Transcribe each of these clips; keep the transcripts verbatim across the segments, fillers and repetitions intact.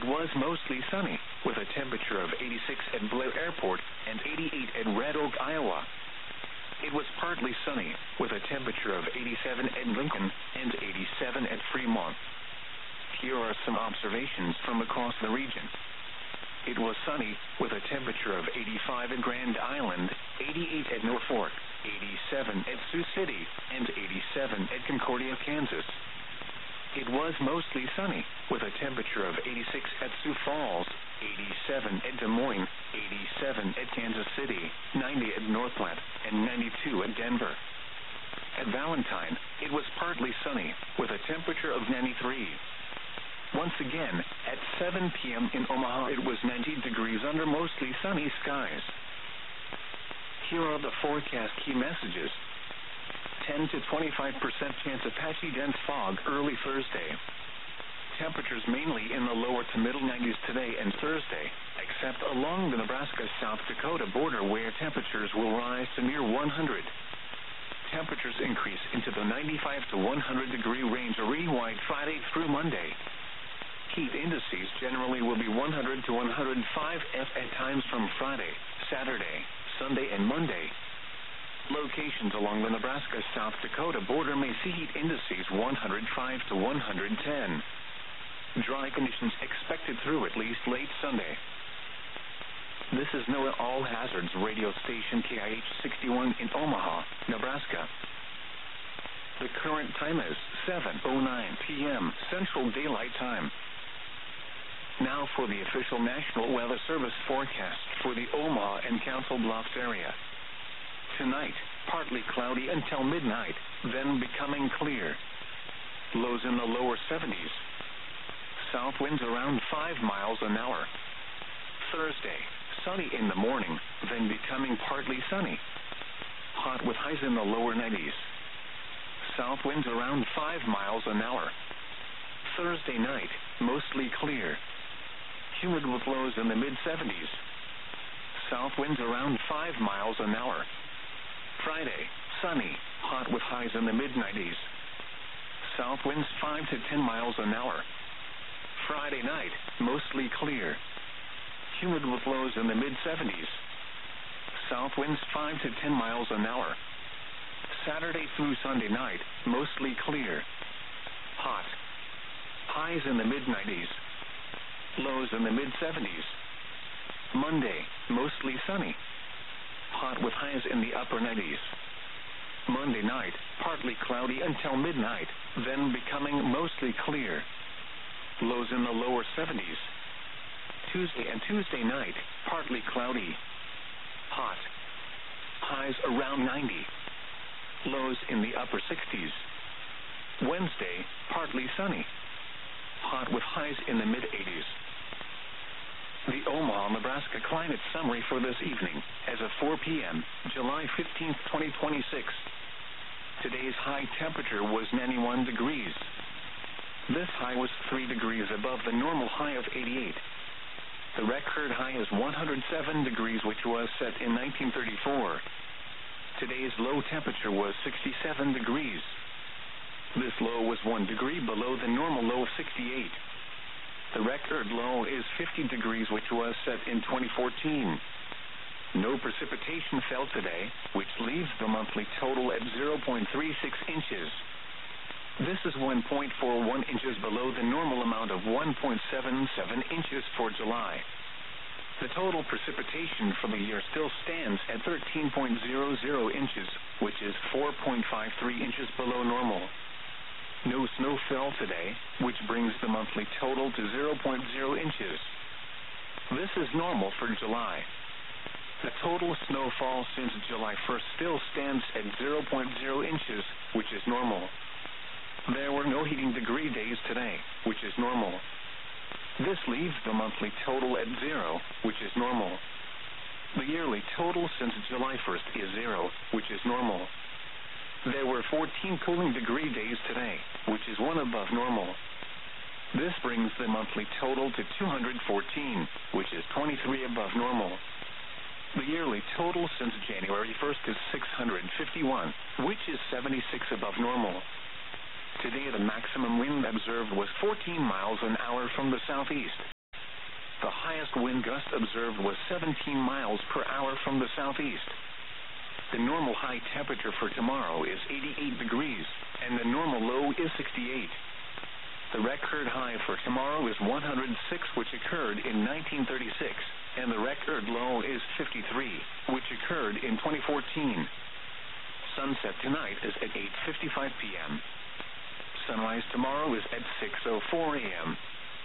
It was mostly sunny, with a temperature of eighty-six at Blair Airport and eighty-eight at Red Oak, Iowa. It was partly sunny, with a temperature of eighty-seven at Lincoln and eighty-seven at Fremont. Here are some observations from across the region. It was sunny, with a temperature of eighty-five at Grand Island, eighty-eight at Norfolk, eighty-seven at Sioux City, and eighty-seven at Concordia, Kansas. It was mostly sunny, with a temperature of eighty-six at Sioux Falls, eighty-seven at Des Moines, eighty-seven at Kansas City, ninety at North Platte, and ninety-two at Denver. At Valentine, it was partly sunny, with a temperature of ninety-three. Once again, at seven p.m. in Omaha, it was ninety degrees under mostly sunny skies. Here are the forecast key messages. ten to twenty-five percent chance of patchy dense fog early Thursday. Temperatures mainly in the lower to middle nineties today and Thursday, except along the Nebraska-South Dakota border where temperatures will rise to near one hundred. Temperatures increase into the ninety-five to one hundred degree range array-wide Friday through Monday. Heat indices generally will be one hundred to one hundred five F at times from Friday, Saturday, Sunday, and Monday. Locations along the Nebraska-South Dakota border may see heat indices one hundred five to one hundred ten. Dry conditions expected through at least late Sunday. This is NOAA All Hazards radio station K I H sixty-one in Omaha, Nebraska. The current time is seven oh nine p.m. Central Daylight Time. Now for the official National Weather Service forecast for the Omaha and Council Bluffs area. Tonight, partly cloudy until midnight, then becoming clear. Lows in the lower seventies. South winds around five miles an hour. Thursday, sunny in the morning, then becoming partly sunny. Hot with highs in the lower nineties. South winds around five miles an hour. Thursday night, mostly clear. Humid with lows in the mid-seventies. South winds around five miles an hour. Friday, sunny, hot with highs in the mid-nineties. South winds five to ten miles an hour. Friday night, mostly clear. Humid with lows in the mid-seventies. South winds five to ten miles an hour. Saturday through Sunday night, mostly clear. Hot. Highs in the mid-nineties. Lows in the mid-seventies. Monday, mostly sunny. Hot with highs in the upper nineties. Monday night, partly cloudy until midnight, then becoming mostly clear. Lows in the lower seventies. Tuesday and Tuesday night, partly cloudy. Hot. Highs around ninety. Lows in the upper sixties. Wednesday, partly sunny. Hot with highs in the mid-eighties. The Omaha, Nebraska climate summary for this evening, as of four p.m., July fifteenth, twenty twenty-six. Today's high temperature was ninety-one degrees. This high was three degrees above the normal high of eighty-eight. The record high is one hundred seven degrees, which was set in nineteen thirty-four. Today's low temperature was sixty-seven degrees. This low was one degree below the normal low of sixty-eight. The record low is fifty degrees, which was set in twenty fourteen. No precipitation fell today, which leaves the monthly total at zero point three six inches. This is one point four one inches below the normal amount of one point seven seven inches for July. The total precipitation for the year still stands at thirteen point zero zero inches, which is four point five three inches below normal. No snow fell today, which brings the monthly total to zero point zero inches. This is normal for July. The total snowfall since July first still stands at zero point zero inches, which is normal. There were no heating degree days today, which is normal. This leaves the monthly total at zero, which is normal. The yearly total since July first is zero, which is normal. There were fourteen cooling degree days today, which is one above normal. This brings the monthly total to two hundred fourteen, which is twenty-three above normal. The yearly total since January first is six hundred fifty-one, which is seventy-six above normal. Today the maximum wind observed was fourteen miles an hour from the southeast. The highest wind gust observed was seventeen miles per hour from the southeast. The normal high temperature for tomorrow is eighty-eight degrees, and the normal low is sixty-eight. The record high for tomorrow is one hundred six, which occurred in nineteen thirty-six, and the record low is fifty-three, which occurred in twenty fourteen. Sunset tonight is at eight fifty-five p.m. Sunrise tomorrow is at six oh four a.m.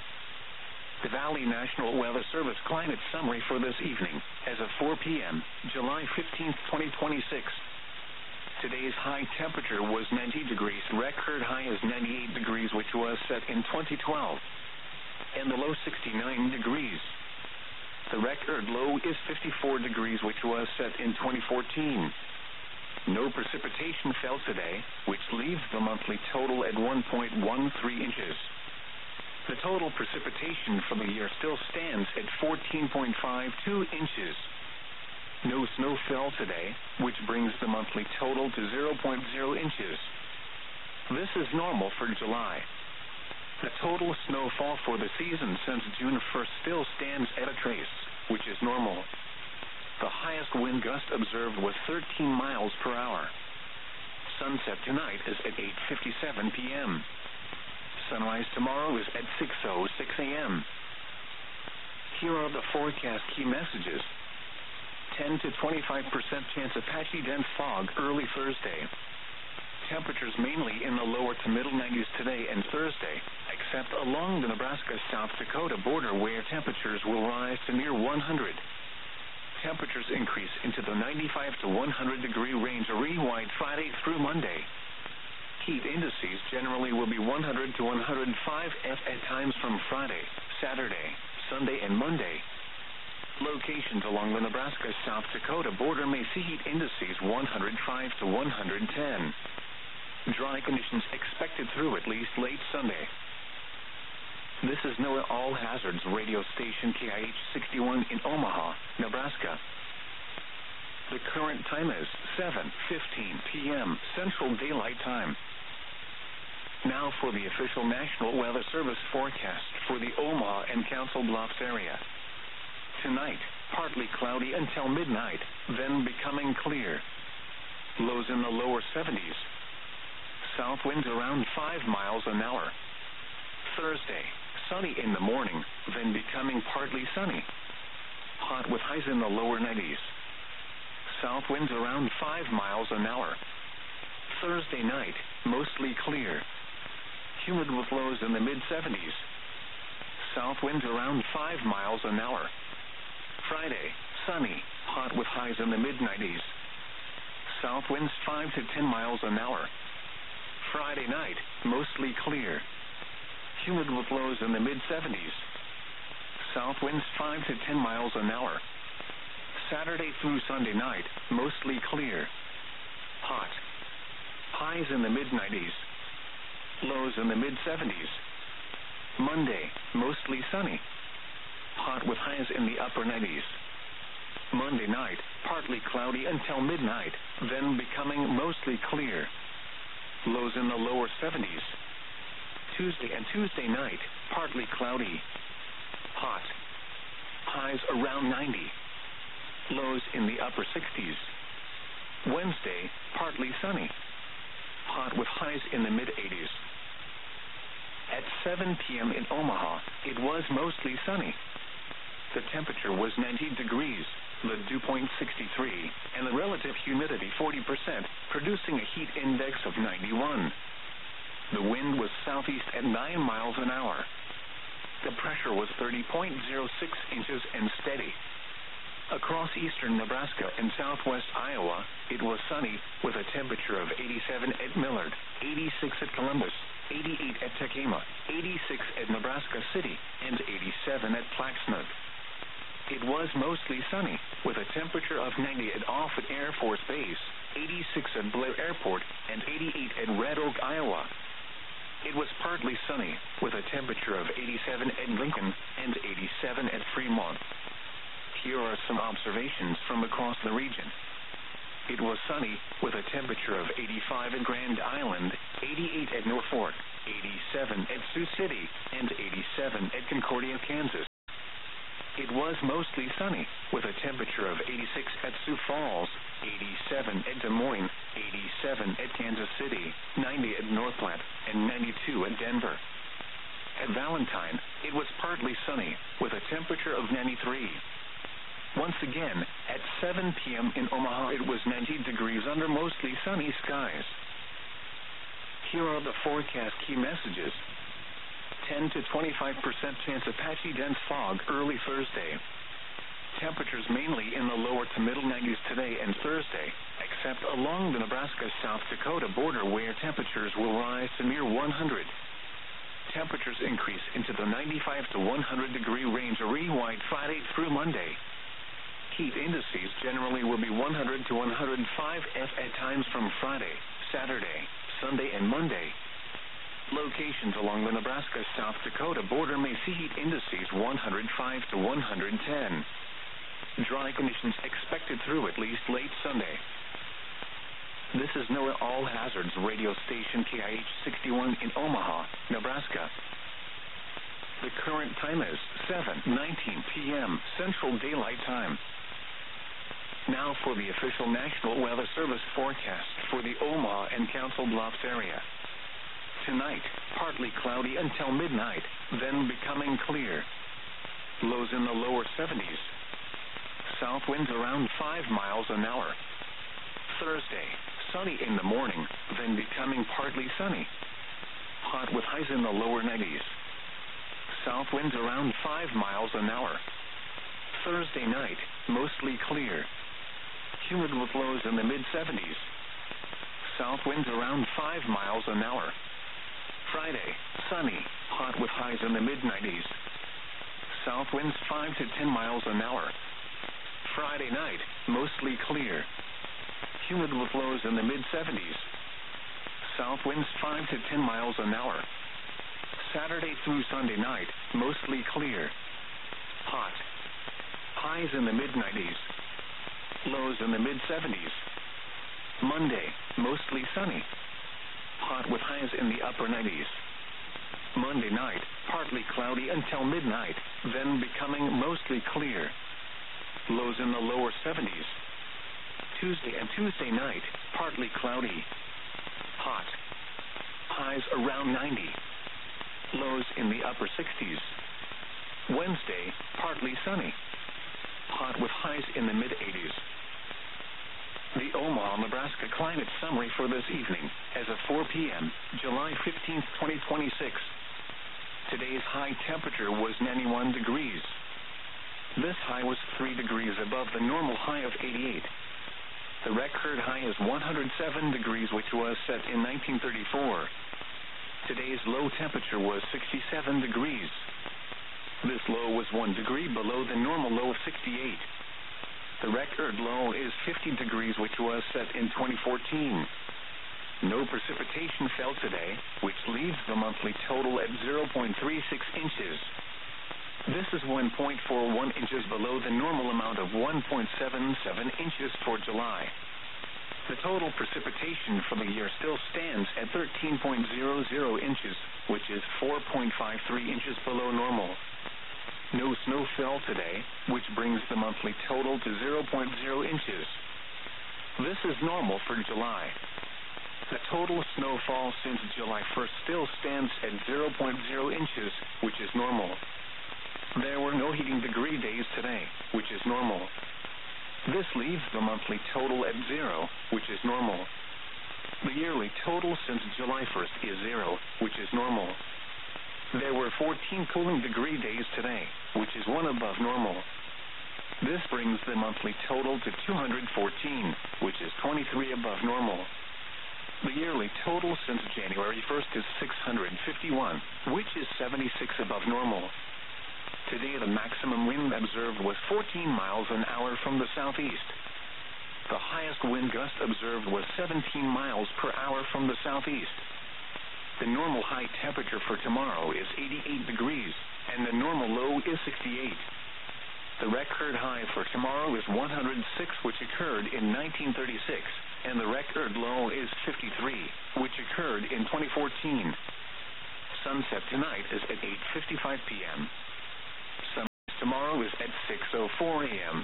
The Valley National Weather Service climate summary for this evening, as of four p.m., July fifteenth, twenty twenty-six. Today's high temperature was ninety degrees. Record high is ninety-eight degrees, which was set in twenty twelve. And the low sixty-nine degrees. The record low is fifty-four degrees, which was set in twenty fourteen. No precipitation fell today, which leaves the monthly total at one point one three inches. The total precipitation for the year still stands at fourteen point five two inches. No snow fell today, which brings the monthly total to zero point zero inches. This is normal for July. The total snowfall for the season since June first still stands at a trace, which is normal. The highest wind gust observed was thirteen miles per hour. Sunset tonight is at eight fifty-seven p.m. Sunrise tomorrow is at six oh six a.m. Here are the forecast key messages. ten to twenty-five percent chance of patchy dense fog early Thursday. Temperatures mainly in the lower to middle nineties today and Thursday, except along the Nebraska-South Dakota border where temperatures will rise to near one hundred. Temperatures increase into the ninety-five to one hundred degree range re-wide Friday through Monday. Heat indices generally will be one hundred to one hundred five F at times from Friday, Saturday, Sunday, and Monday. Locations along the Nebraska-South Dakota border may see heat indices one hundred five to one hundred ten. Dry conditions expected through at least late Sunday. This is NOAA All Hazards radio station K I H sixty-one in Omaha, Nebraska. The current time is seven fifteen p.m. Central Daylight Time. Now for the official National Weather Service forecast for the Omaha and Council Bluffs area. Tonight, partly cloudy until midnight, then becoming clear. Lows in the lower seventies. South winds around five miles an hour. Thursday, sunny in the morning, then becoming partly sunny. Hot with highs in the lower nineties. South winds around five miles an hour. Thursday night, mostly clear. Humid with lows in the mid seventies. South winds around five miles an hour. Friday, sunny, hot with highs in the mid nineties. South winds five to ten miles an hour. Friday night, mostly clear. Humid with lows in the mid seventies. South winds five to ten miles an hour. Saturday through Sunday night, mostly clear. Hot. Highs in the mid nineties. Lows in the mid seventies. Monday, mostly sunny. Hot with highs in the upper nineties. Monday night, partly cloudy until midnight, then becoming mostly clear. Lows in the lower seventies. Tuesday and Tuesday night, partly cloudy. Hot. Highs around ninety. Lows in the upper sixties. Wednesday, partly sunny. Hot with highs in the mid-eighties. At seven p.m. in Omaha, it was mostly sunny. The temperature was ninety degrees, the dew point sixty-three, and the relative humidity forty percent, producing a heat index of ninety-one. The wind was southeast at nine miles an hour. The pressure was thirty point zero six inches and steady. Across eastern Nebraska and southwest Iowa, it was sunny with a temperature of eighty-seven at Millard, eighty-six at Columbus, eighty-eight at Tekema, eighty-six at Nebraska City, and eighty-seven at Plaxnut. It was mostly sunny with a temperature of ninety at Offutt Air Force Base, eighty-six at Blair Airport, and eighty-eight at Red Oak, Iowa. It was partly sunny with a temperature of eighty-seven at Lincoln and eighty-seven at Fremont. Here are some observations from across the region. It was sunny with a temperature of eighty-five at Grand Island, eighty-eight at Norfolk, eighty-seven at Sioux City, and eighty-seven at Concordia, Kansas. it was mostly sunny, with a temperature of eighty-six at Sioux Falls, eighty-seven at Des Moines, eighty-seven at Kansas City, ninety at North Platte, and ninety-two at Denver. At Valentine, it was partly sunny, with a temperature of ninety-three. Once again, at seven p.m. in Omaha, it was ninety degrees under mostly sunny skies. Here are the forecast key messages. ten to twenty-five percent chance of patchy dense fog early Thursday. Temperatures mainly in the lower to middle nineties today and Thursday, except along the Nebraska-South Dakota border where temperatures will rise to near one hundred. Temperatures increase into the ninety-five to one hundred degree range re-wide Friday through Monday. Heat indices generally will be one hundred to one hundred five F at times from Friday, Saturday, Sunday, and Monday. Locations along the Nebraska-South Dakota border may see heat indices one hundred five to one hundred ten. Dry conditions expected through at least late Sunday. This is NOAA All Hazards radio station K I H sixty-one in Omaha, Nebraska. The current time is seven nineteen p.m. Central Daylight Time. Now for the official National Weather Service forecast for the Omaha and Council Bluffs area. Tonight, partly cloudy until midnight, then becoming clear. Lows in the lower seventies. South winds around five miles an hour. Thursday, sunny in the morning, then becoming partly sunny. Hot with highs in the lower nineties. South winds around five miles an hour. Thursday night, mostly clear. Humid with lows in the mid-seventies. South winds around five miles an hour. Friday, sunny, hot with highs in the mid-nineties. South winds five to ten miles an hour. Friday night, mostly clear. Humid with lows in the mid-seventies. South winds five to ten miles an hour. Saturday through Sunday night, mostly clear. Hot. Highs in the mid-nineties. Lows in the mid-seventies. Monday, mostly sunny. Hot with highs in the upper nineties. Monday night, partly cloudy until midnight, then becoming mostly clear. Lows in the lower seventies. Tuesday and Tuesday night, partly cloudy. Hot. Highs around ninety. Lows in the upper sixties. Wednesday, partly sunny. Hot with highs in the mid-eighties. The Omaha, Nebraska climate summary for this evening, as of four p.m., July fifteenth, twenty twenty-six. Today's high temperature was ninety-one degrees. This high was three degrees above the normal high of eighty-eight. The record high is one hundred seven degrees, which was set in nineteen thirty-four. Today's low temperature was sixty-seven degrees. This low was one degree below the normal low of sixty-eight. The record low is fifty degrees, which was set in twenty fourteen. No precipitation fell today, which leaves the monthly total at zero point three six inches. This is one point four one inches below the normal amount of one point seven seven inches for July. The total precipitation for the year still stands at thirteen point zero zero inches, which is four point five three inches below normal. No snow fell today, which brings the monthly total to zero point zero inches. This is normal for July. The total snowfall since July first still stands at zero point zero inches, which is normal. There were no heating degree days today, which is normal. This leaves the monthly total at zero, which is normal. The yearly total since July first is zero, which is normal. There were fourteen cooling degree days today, which is one above normal. This brings the monthly total to two hundred fourteen, which is twenty-three above normal. The yearly total since January first is six hundred fifty-one, which is seventy-six above normal. Today the maximum wind observed was fourteen miles an hour from the southeast. The highest wind gust observed was seventeen miles per hour from the southeast. The normal high temperature for tomorrow is eighty-eight degrees, and the normal low is sixty-eight. The record high for tomorrow is one hundred six, which occurred in nineteen thirty-six, and the record low is fifty-three, which occurred in twenty fourteen. Sunset tonight is at eight fifty-five p.m. Sunrise tomorrow is at six oh four a.m.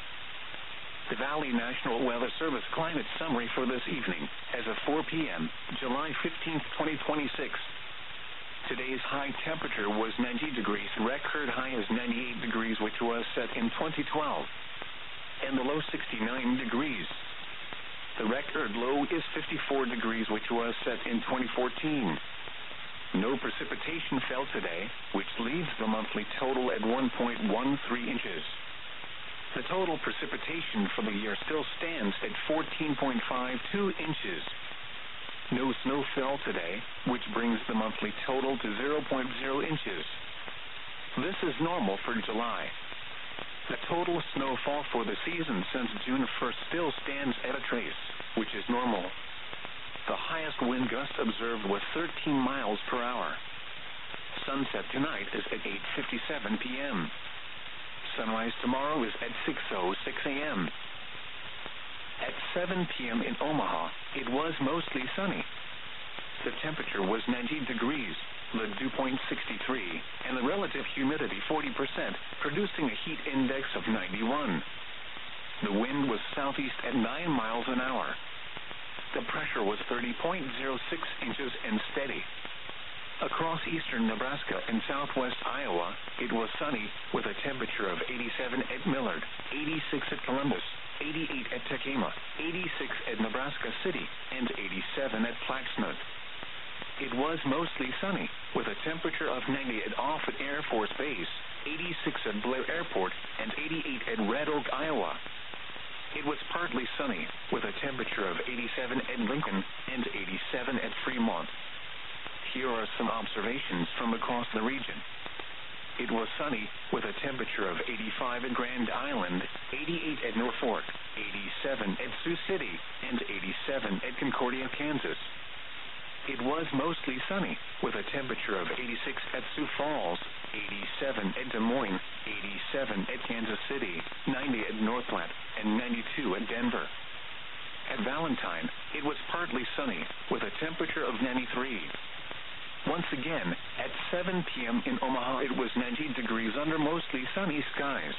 The Valley National Weather Service climate summary for this evening as of four p.m., July fifteenth, twenty twenty-six. Today's high temperature was ninety degrees. Record high is ninety-eight degrees, which was set in twenty twelve. And the low sixty-nine degrees. The record low is fifty-four degrees, which was set in twenty fourteen. No precipitation fell today, which leaves the monthly total at one point one three inches. The total precipitation for the year still stands at fourteen point five two inches. No snow fell today, which brings the monthly total to zero point zero inches. This is normal for July. The total snowfall for the season since June first still stands at a trace, which is normal. The highest wind gust observed was thirteen miles per hour. Sunset tonight is at eight fifty-seven p.m. Sunrise tomorrow is at six oh six a.m. At seven p.m. in Omaha, it was mostly sunny. The temperature was ninety degrees, the dew point sixty-three, and the relative humidity forty percent, producing a heat index of ninety-one. The wind was southeast at nine miles an hour. The pressure was thirty point zero six inches and steady. Across eastern Nebraska and southwest Iowa, it was sunny with a temperature of eighty-seven at Millard, eighty-six at Columbus, eighty-eight at Takema, eighty-six at Nebraska City, and eighty-seven at Plaxmouth. It was mostly sunny with a temperature of ninety at Offutt Air Force Base, eighty-six at Blair Airport, and eighty-eight at Red Oak, Iowa. It was partly sunny with a temperature of eighty-seven at Lincoln and eighty-seven at Fremont. Here are some observations from across the region. It was sunny with a temperature of eighty-five at Grand Island, eighty-eight at Norfolk, eighty-seven at Sioux City, and eighty-seven at Concordia, Kansas. It was mostly sunny with a temperature of eighty-six at Sioux Falls, eighty-seven at Des Moines, eighty-seven at Kansas City, ninety at North Platte, and ninety-two at Denver. At Valentine, it was partly sunny with a temperature of ninety-three. Once again, at seven p.m. in Omaha, it was ninety degrees under mostly sunny skies.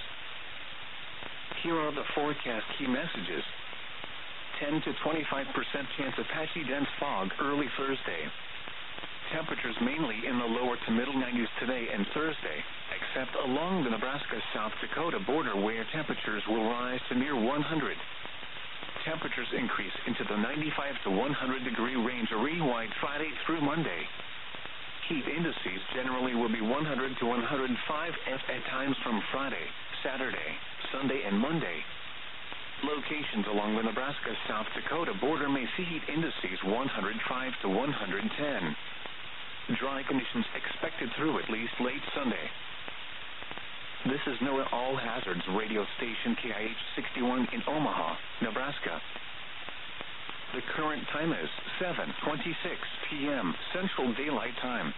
Here are the forecast key messages. ten to twenty-five percent chance of patchy dense fog early Thursday. Temperatures mainly in the lower to middle nineties today and Thursday, except along the Nebraska-South Dakota border where temperatures will rise to near one hundred. Temperatures increase into the ninety-five to one hundred degree range re-wide Friday through Monday. Heat indices generally will be one hundred to one hundred five at times from Friday, Saturday, Sunday, and Monday. Locations along the Nebraska-South Dakota border may see heat indices one hundred five to one hundred ten. Dry conditions expected through at least late Sunday. This is NOAA All Hazards radio station K I H sixty-one in Omaha, Nebraska. The current time is seven twenty-six p.m. Central Daylight Time.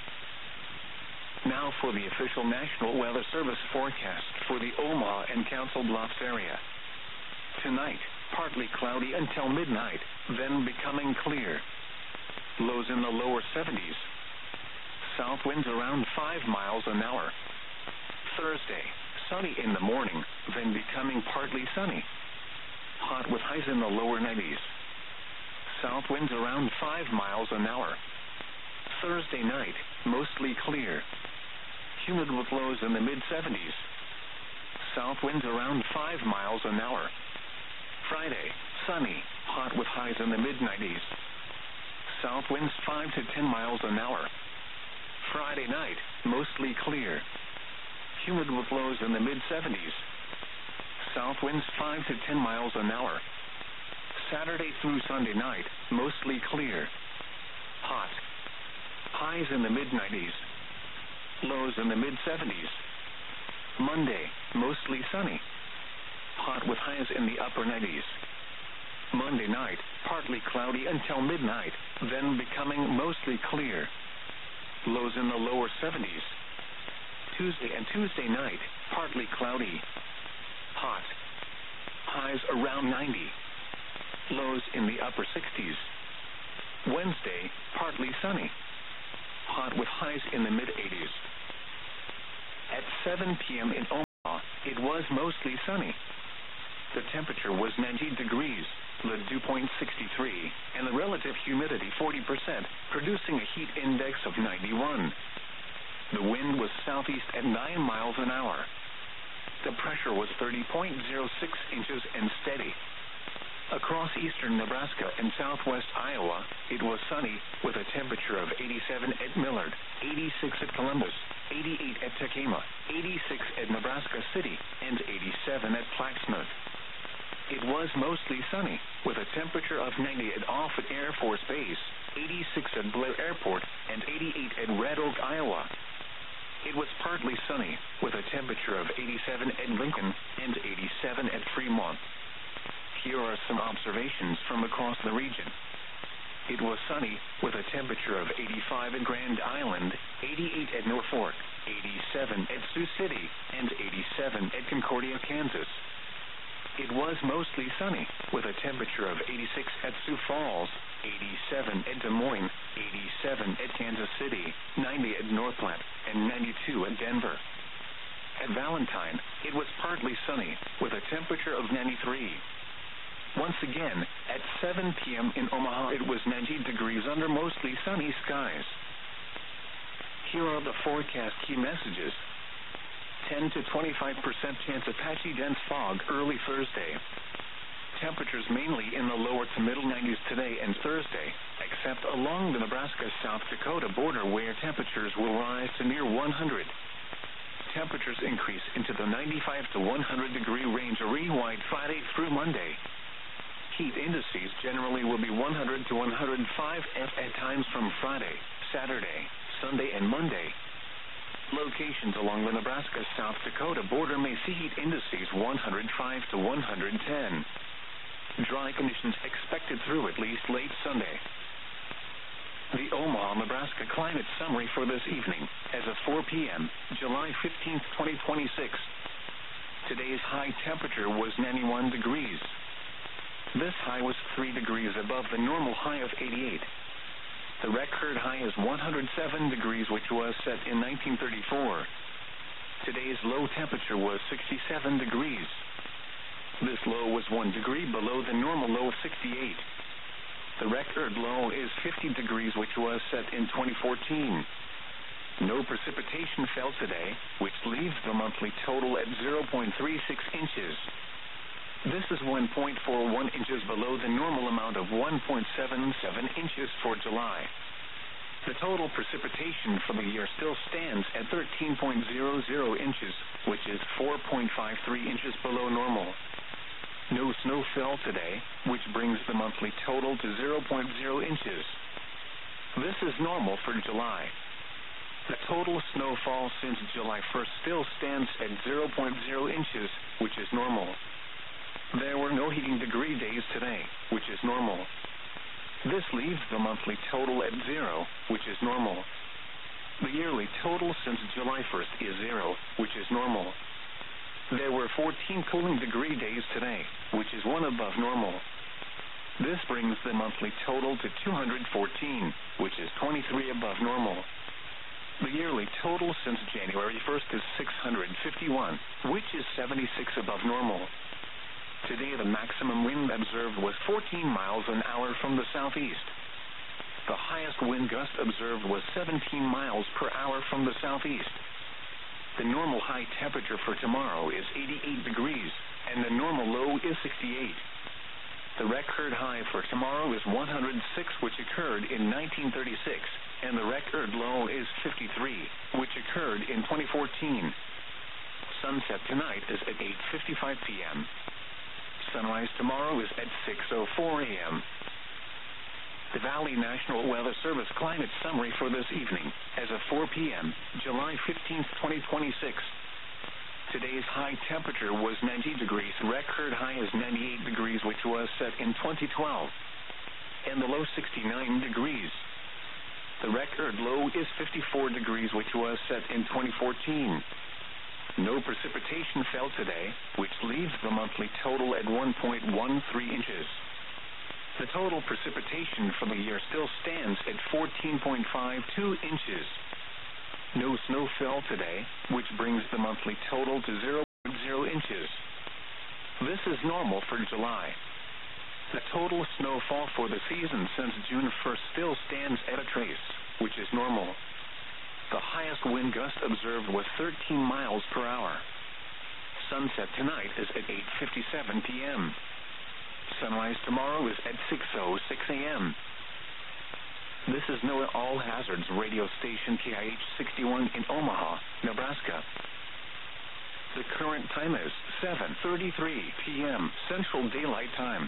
Now for the official National Weather Service forecast for the Omaha and Council Bluffs area. Tonight, partly cloudy until midnight, then becoming clear. Lows in the lower seventies. South winds around five miles an hour. Thursday, sunny in the morning, then becoming partly sunny. Hot with highs in the lower nineties. South winds around five miles an hour. Thursday night, mostly clear. Humid with lows in the mid seventies. South winds around five miles an hour. Friday, sunny, hot with highs in the mid nineties. South winds five to ten miles an hour. Friday night, mostly clear. Humid with lows in the mid seventies. South winds five to ten miles an hour. Saturday through Sunday night, mostly clear. Hot. Highs in the mid nineties. Lows in the mid seventies. Monday, mostly sunny. Hot with highs in the upper nineties. Monday night, partly cloudy until midnight, then becoming mostly clear. Lows in the lower seventies. Tuesday and Tuesday night, partly cloudy. Hot. Highs around ninety. Lows in the upper sixties. Wednesday, partly sunny. Hot with highs in the mid eighties. At seven p.m. in Omaha, mostly sunny. The temperature was ninety degrees, the dew point sixty-three, and the relative humidity forty percent, producing a heat index of ninety-one. The wind was southeast at nine miles an hour. The pressure was thirty point zero six inches and steady. Across eastern Nebraska and southwest Iowa, it was sunny, with a temperature of eighty-seven at Millard, eighty-six at Columbus, eighty-eight at Tekamah, eighty-six at Nebraska City, and eighty-seven at Plattsmouth. It was mostly sunny, with a temperature of ninety at Offutt Air Force Base, eighty-six at Blair Airport, and eighty-eight at Red Oak, Iowa. It was partly sunny, with a temperature of eighty-seven at Lincoln and eighty-seven at Fremont. Here are some observations from across the region. It was sunny, with a temperature of eighty-five at Grand Island, eighty-eight at Norfolk, eighty-seven at Sioux City, and eighty-seven at Concordia, Kansas. It was mostly sunny, with a temperature of eighty-six at Sioux Falls, eighty-seven at Des Moines, eighty-seven at Kansas City, ninety at North Platte, and ninety-two at Denver. At Valentine, it was partly sunny, with a temperature of ninety-three. Once again, at seven p.m. in Omaha, it was ninety degrees under mostly sunny skies. Here are the forecast key messages. ten to twenty-five percent chance of patchy dense fog early Thursday. Temperatures mainly in the lower to middle nineties today and Thursday, except along the Nebraska-South Dakota border where temperatures will rise to near one hundred. Temperatures increase into the ninety-five to one hundred degree range array-wide Friday through Monday. Heat indices generally will be one hundred to one hundred five F at times from Friday, Saturday, Sunday, and Monday. Locations along the Nebraska-South Dakota border may see heat indices one hundred five to one hundred ten. Dry conditions expected through at least late Sunday. The Omaha, Nebraska climate summary for this evening, as of four p.m., July fifteenth, twenty twenty-six. Today's high temperature was ninety-one degrees. This high was three degrees above the normal high of eighty-eight. The record high is one hundred seven degrees, which was set in nineteen thirty-four. Today's low temperature was sixty-seven degrees. This low was one degree below the normal low of sixty-eight. The record low is fifty degrees, which was set in twenty fourteen. No precipitation fell today, which leaves the monthly total at zero point three six inches. This is one point four one inches below the normal amount of one point seven seven inches for July. The total precipitation for the year still stands at thirteen point zero zero inches, which is four point five three inches below normal. No snow fell today, which brings the monthly total to zero point zero inches. This is normal for July. The total snowfall since July first still stands at zero point zero inches, which is normal. There were no heating degree days today, which is normal. This leaves the monthly total at zero, which is normal. The yearly total since July first is zero, which is normal. There were fourteen cooling degree days today, which is one above normal. This brings the monthly total to two hundred fourteen, which is twenty-three above normal. The yearly total since January first is six hundred fifty-one, which is seventy-six above normal. Today, the maximum wind observed was fourteen miles an hour from the southeast. The highest wind gust observed was seventeen miles per hour from the southeast. The normal high temperature for tomorrow is eighty-eight degrees, and the normal low is sixty-eight. The record high for tomorrow is one hundred six, which occurred in nineteen thirty-six, and the record low is fifty-three, which occurred in twenty fourteen. Sunset tonight is at eight fifty-five p.m. Sunrise tomorrow is at six oh four a.m. The Valley National Weather Service climate summary for this evening, as of four p.m., July fifteenth, twenty twenty-six. Today's high temperature was ninety degrees. Record high is ninety-eight degrees, which was set in twenty twelve. And the low sixty-nine degrees. The record low is fifty-four degrees, which was set in twenty fourteen. No precipitation fell today, which leaves the monthly total at one point one three inches. The total precipitation for the year still stands at fourteen point five two inches. No snow fell today, which brings the monthly total to zero point zero inches. normal for July. The total snowfall for the season since June first still stands at a trace, which is normal. The highest wind gust observed was thirteen miles per hour. Sunset tonight is at eight fifty-seven p.m. Sunrise tomorrow is at six oh six a.m. This is NOAA All Hazards radio station K I H sixty-one in Omaha, Nebraska. The current time is seven thirty-three p.m. Central Daylight Time.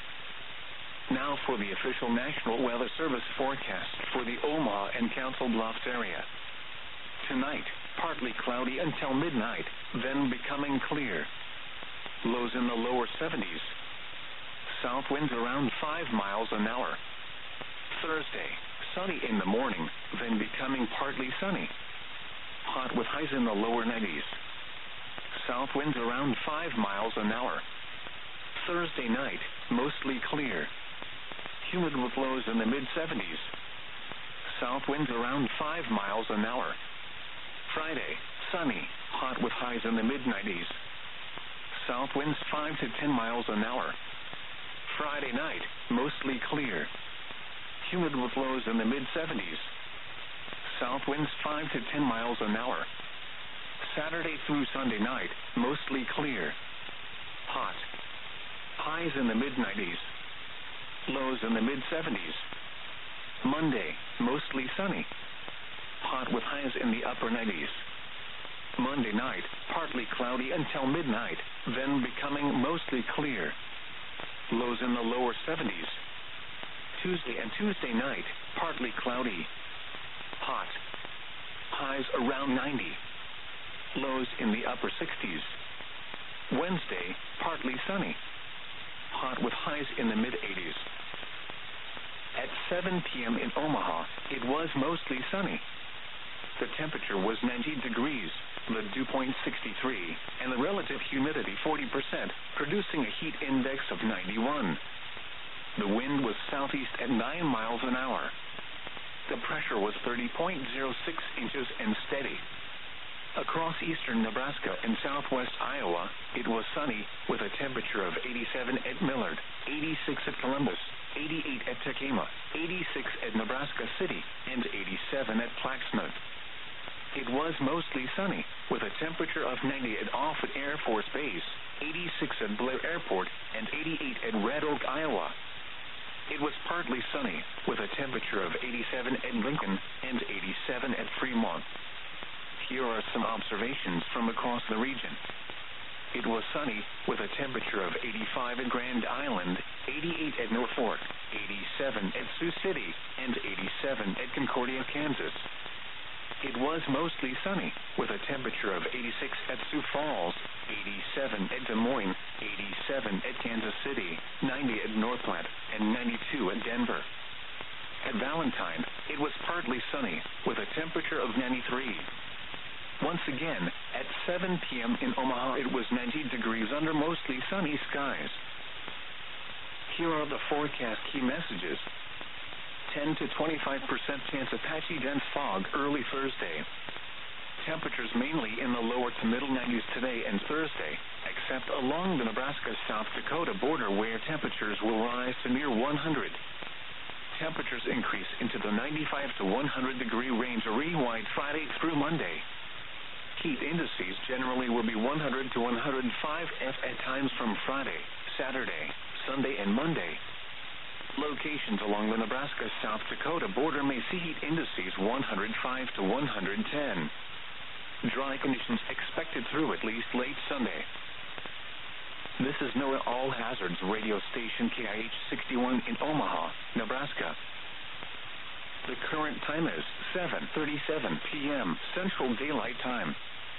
Now for the official National Weather Service forecast for the Omaha and Council Bluffs area. Tonight, partly cloudy until midnight, then becoming clear. Lows in the lower seventies. South winds around five miles an hour. Thursday, sunny in the morning, then becoming partly sunny. Hot with highs in the lower nineties. South winds around five miles an hour. Thursday night, mostly clear. Humid with lows in the mid-seventies. South winds around five miles an hour. Friday, sunny, hot with highs in the mid-nineties. South winds five to ten miles an hour. Friday night, mostly clear. Humid with lows in the mid-seventies. South winds five to ten miles an hour. Saturday through Sunday night, mostly clear. Hot. Highs in the mid-nineties. Lows in the mid-seventies. Monday, mostly sunny. Hot with highs in the upper nineties. Monday night, partly cloudy until midnight, then becoming mostly clear. Lows in the lower seventies. Tuesday and Tuesday night, partly cloudy. Hot. Highs around ninety. Lows in the upper sixties. Wednesday, partly sunny. Hot with highs in the mid-eighties. At seven p.m. in Omaha, it was mostly sunny. The temperature was ninety degrees, the dew point sixty-three, and the relative humidity forty percent, producing a heat index of ninety-one. The wind was southeast at nine miles an hour. The pressure was thirty point zero six inches and steady. Across eastern Nebraska and southwest Iowa, it was sunny, with a temperature of eighty-seven at Millard, eighty-six at Columbus, eighty-eight at Tekema, eighty-six at Nebraska City, and eighty-seven at Plaquemine. It was mostly sunny, with a temperature of ninety at Offutt Air Force Base, eighty-six at Blair Airport, and eighty-eight at Red Oak, Iowa. It was partly sunny, with a temperature of eighty-seven at Lincoln and eighty-seven at Fremont. Here are some observations from across the region. It was sunny, with a temperature of eighty-five at Grand Island, eighty-eight at Norfolk, eighty-seven at Sioux City, and eighty-seven at Concordia, Kansas. It was mostly sunny, with a temperature of eighty-six at Sioux Falls, eighty-seven at Des Moines, eighty-seven at Kansas City, ninety at North Platte, and ninety-two at Denver. At Valentine, it was partly sunny, with a temperature of ninety-three. Once again, at seven p.m. in Omaha, it was ninety degrees under mostly sunny skies. Here are the forecast key messages. ten to twenty-five percent chance of patchy dense fog early Thursday. Temperatures mainly in the lower to middle nineties today and Thursday, except along the Nebraska-South Dakota border where temperatures will rise to near one hundred. Temperatures increase into the ninety-five to one hundred degree range array-wide Friday through Monday. Heat indices generally will be one hundred to one hundred five F at times from Friday, Saturday, Sunday, and Monday. Locations along the Nebraska-South Dakota border may see heat indices one hundred five to one hundred ten. Dry conditions expected through at least late Sunday. This is NOAA All Hazards radio station K I H sixty-one in Omaha, Nebraska. The current time is seven thirty-seven p.m. Central Daylight Time.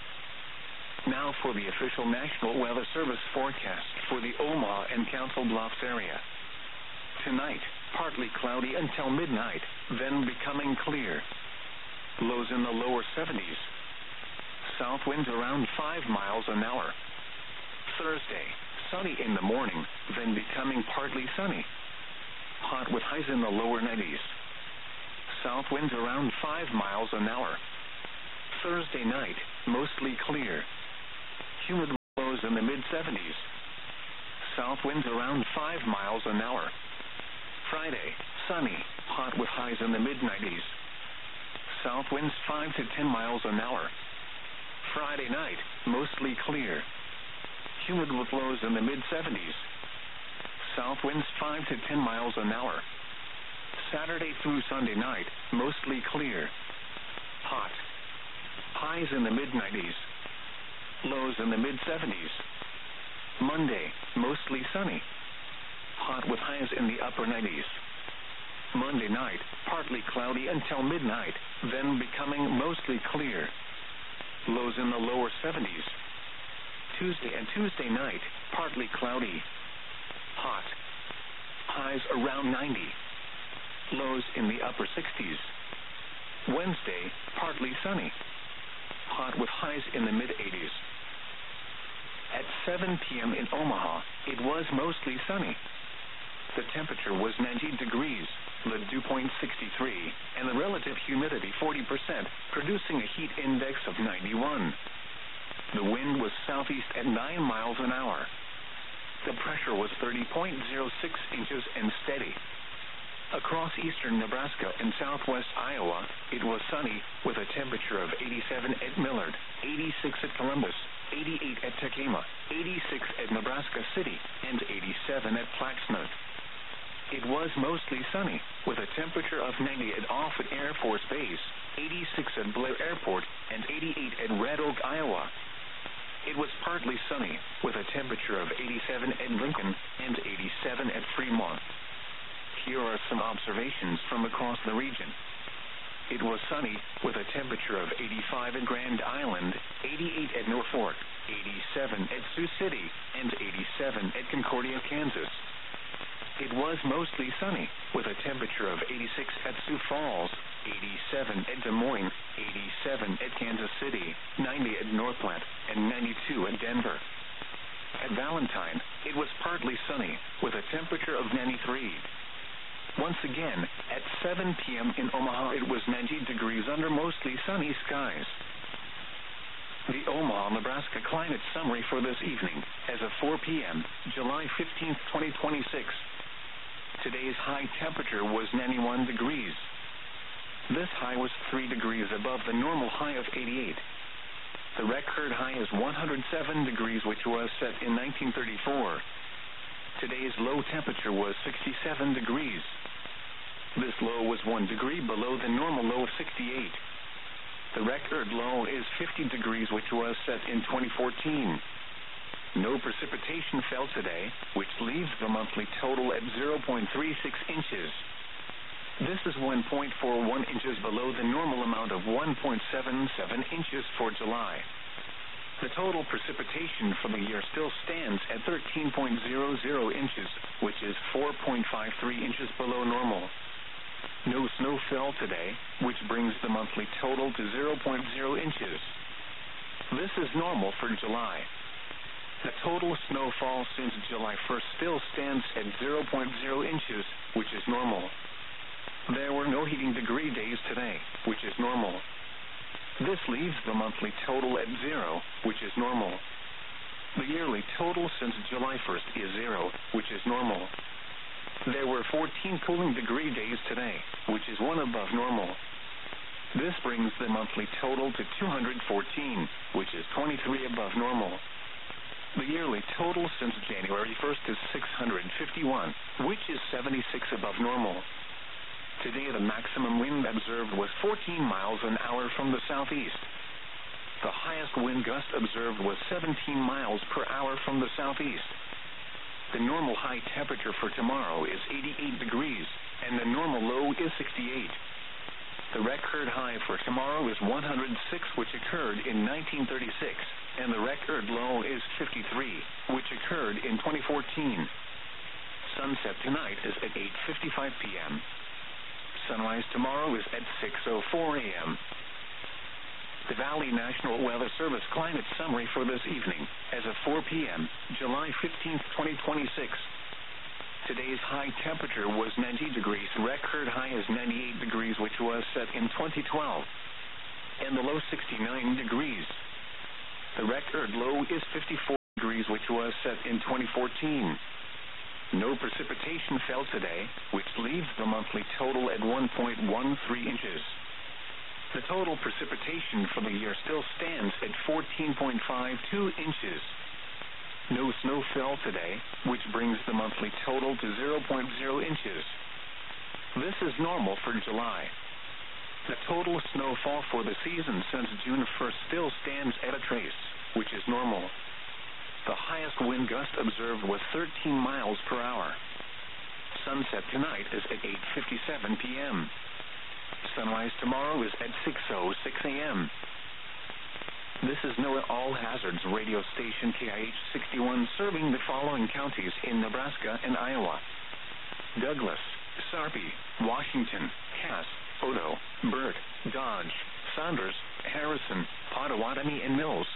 Now for the official National Weather Service forecast for the Omaha and Council Bluffs area. Tonight, partly cloudy until midnight, then becoming clear. Lows in the lower seventies. South winds around five miles an hour. Thursday, sunny in the morning, then becoming partly sunny. Hot with highs in the lower nineties. South winds around five miles an hour. Thursday night, mostly clear. Humid lows in the mid-seventies. south winds around five miles an hour. Friday, sunny, hot with highs in the mid nineties. South winds five to ten miles an hour. Friday night, mostly clear. Humid with lows in the mid seventies. South winds five to ten miles an hour. Saturday through Sunday night, mostly clear. Hot. Highs in the mid nineties. Lows in the mid seventies. Monday, mostly sunny. Hot with highs in the upper nineties. Monday night, partly cloudy until midnight, then becoming mostly clear. Lows in the lower seventies. Tuesday and Tuesday night, partly cloudy. Hot. Highs around ninety. Lows in the upper sixties. Wednesday, partly sunny. Hot with highs in the mid eighties. At seven p.m. in Omaha, it was mostly sunny. The temperature was ninety degrees, the dew point sixty-three, and the relative humidity forty percent, producing a heat index of ninety-one. The wind was southeast at nine miles an hour. The pressure was thirty point zero six inches and steady. Across eastern Nebraska and southwest Iowa, it was sunny with a temperature of eighty-seven at Millard, eighty-six at Columbus, eighty-eight at Tekema, eighty-six at Nebraska City, and eighty-seven at Plaxmouth. It was mostly sunny with a temperature of ninety at Offutt Air Force Base, eighty-six at Blair Airport, and eighty-eight at Red Oak, Iowa. It was partly sunny with a temperature of eighty-seven at Lincoln and eighty-seven at Fremont. Here are some observations from across the region. It was sunny with a temperature of eighty-five at Grand Island, eighty-eight at Norfolk, eighty-seven at Sioux City, and eighty-seven at Concordia, Kansas. It was mostly sunny with a temperature of eighty-six at Sioux Falls, eighty-seven at Des Moines, eighty-seven at Kansas City, ninety at North Platte, and ninety-two at Denver. At Valentine, it was partly sunny with a temperature of ninety-three. Once again, at seven p.m. in Omaha, it was ninety degrees under mostly sunny skies. The Omaha, Nebraska climate summary for this evening, as of four p.m., July fifteenth, twenty twenty-six. Today's high temperature was ninety-one degrees. This high was three degrees above the normal high of eighty-eight. The record high is one hundred seven degrees, which was set in nineteen thirty-four. Today's low temperature was sixty-seven degrees. This low was one degree below the normal low of sixty-eight. The record low is fifty degrees, which was set in twenty fourteen. No precipitation fell today, which leaves the monthly total at zero point three six inches. This is one point four one inches below the normal amount of one point seven seven inches for July. The total precipitation for the year still stands at thirteen point zero zero inches, which is four point five three inches below normal. No snow fell today, which brings the monthly total to zero point zero inches. This is normal for July. The total snowfall since July first still stands at zero point zero inches, which is normal. There were no heating degree days today, which is normal. This leaves the monthly total at zero, which is normal. The yearly total since July first is zero, which is normal. There were fourteen cooling degree days today, which is one above normal. This brings the monthly total to two hundred fourteen, which is twenty-three above normal. The yearly total since January first is six hundred fifty-one, which is seventy-six above normal. Today the maximum wind observed was fourteen miles an hour from the southeast. The highest wind gust observed was seventeen miles per hour from the southeast. The normal high temperature for tomorrow is eighty-eight degrees, and the normal low is sixty-eight. The record high for tomorrow is one hundred six, which occurred in nineteen thirty-six, and the record low is fifty-three, which occurred in twenty fourteen. Sunset tonight is at eight fifty-five p.m. Sunrise tomorrow is at six oh four a.m. The Valley National Weather Service climate summary for this evening, as of four p.m., July fifteenth, twenty twenty-six. Today's high temperature was ninety degrees. Record high is ninety-eight degrees, which was set in twenty twelve. And the low sixty-nine degrees. The record low is fifty-four degrees. degrees, which was set in twenty fourteen. No precipitation fell today, which leaves the monthly total at one point one three inches. The total precipitation for the year still stands at fourteen point five two inches. No snow fell today, which brings the monthly total to zero point zero inches. This is normal for July. The total snowfall for the season since June first still stands at a trace, which is normal. The highest wind gust observed was thirteen miles per hour. Sunset tonight is at eight fifty-seven p.m. Sunrise tomorrow is at six oh six a.m. This is NOAA All Hazards radio station K I H sixty-one, serving the following counties in Nebraska and Iowa: Douglas, Sarpy, Washington, Cass, Odo, Burt, Dodge, Saunders, Harrison, Pottawatomie, and Mills.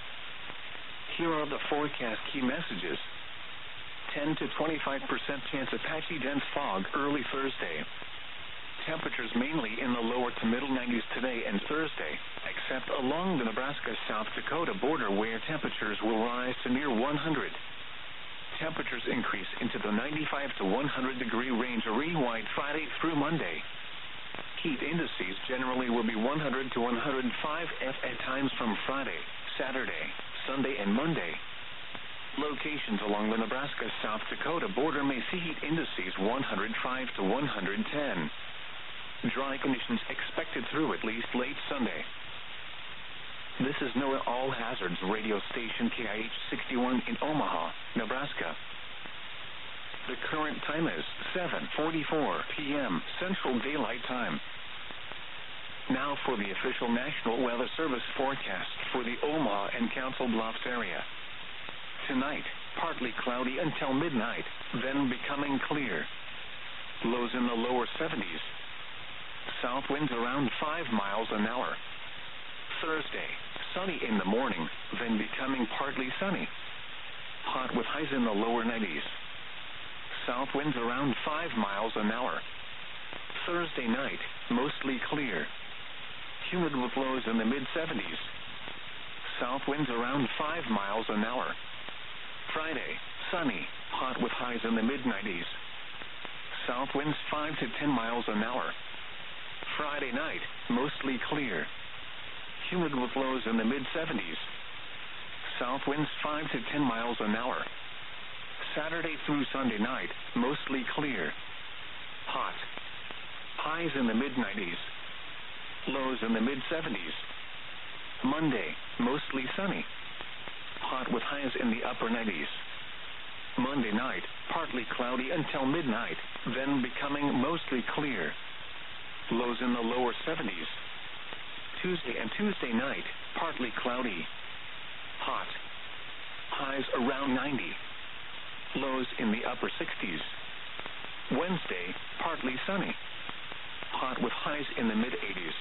Here are the forecast key messages. ten to twenty-five percent chance of patchy dense fog early Thursday. Temperatures mainly in the lower to middle nineties today and Thursday, except along the Nebraska-South Dakota border where temperatures will rise to near one hundred. Temperatures increase into the ninety-five to one hundred degree range array-wide Friday through Monday. Heat indices generally will be one hundred to one hundred five F at times from Friday, Saturday, Sunday, and Monday. Locations along the Nebraska-South Dakota border may see heat indices one hundred five to one hundred ten. Dry conditions expected through at least late Sunday. This is NOAA All Hazards radio station K I H sixty-one in Omaha, Nebraska. The current time is seven forty-four p.m. Central Daylight Time. Now for the official National Weather Service forecast for the Omaha and Council Bluffs area. Tonight, partly cloudy until midnight, then becoming clear. Lows in the lower seventies. South winds around five miles an hour. Thursday, sunny in the morning, then becoming partly sunny. Hot with highs in the lower nineties. South winds around five miles an hour. Thursday night, mostly clear. Humid with lows in the mid seventies. South winds around five miles an hour. Friday, sunny, hot with highs in the mid nineties. South winds five to ten miles an hour. Friday night, mostly clear. Humid with lows in the mid seventies. South winds five to ten miles an hour. Saturday through Sunday night, mostly clear. Hot. Highs in the mid nineties. Lows in the mid seventies. Monday, mostly sunny. Hot with highs in the upper nineties. Monday night, partly cloudy until midnight, then becoming mostly clear. Lows in the lower seventies. Tuesday and Tuesday night, partly cloudy. Hot. Highs around ninety. Lows in the upper sixties. Wednesday, partly sunny. Hot with highs in the mid eighties.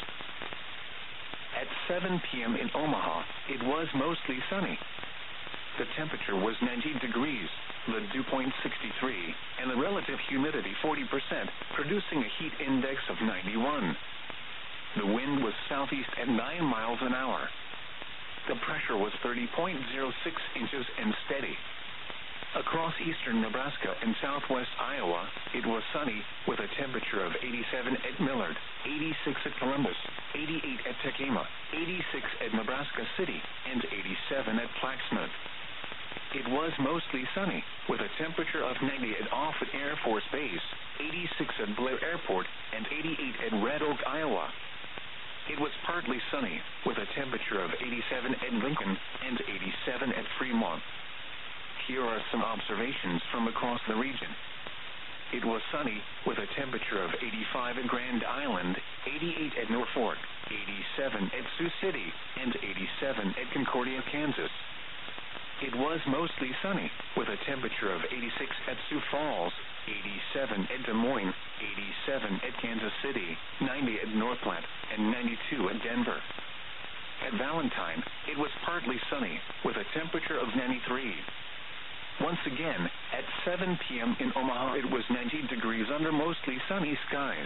At seven p.m. in Omaha, it was mostly sunny. The temperature was ninety degrees, the dew point sixty-three, and the relative humidity forty percent, producing a heat index of ninety-one. The wind was southeast at nine miles an hour. The pressure was thirty point zero six inches and steady. Across eastern Nebraska and southwest Iowa, it was sunny with a temperature of eighty-seven at Millard, eighty-six at Columbus, eighty-eight at Tekema, eighty-six at Nebraska City, and eighty-seven at Plaquemine. It was mostly sunny with a temperature of ninety at Offutt Air Force Base, eighty-six at Blair Airport, and eighty-eight at Red Oak, Iowa. It was partly sunny with a temperature of eighty-seven at Lincoln and eighty-seven at Fremont. Here are some observations from across the region. It was sunny with a temperature of eighty-five at Grand Island, eighty-eight at Norfolk, eighty-seven at Sioux City, and eighty-seven at Concordia, Kansas. It was mostly sunny with a temperature of eighty-six at Sioux Falls, eighty-seven at Des Moines, eighty-seven at Kansas City, ninety at North Platte, and ninety-two at Denver. At Valentine, it was partly sunny with a temperature of ninety-three. Once again, at seven p.m. in Omaha, it was ninety degrees under mostly sunny skies.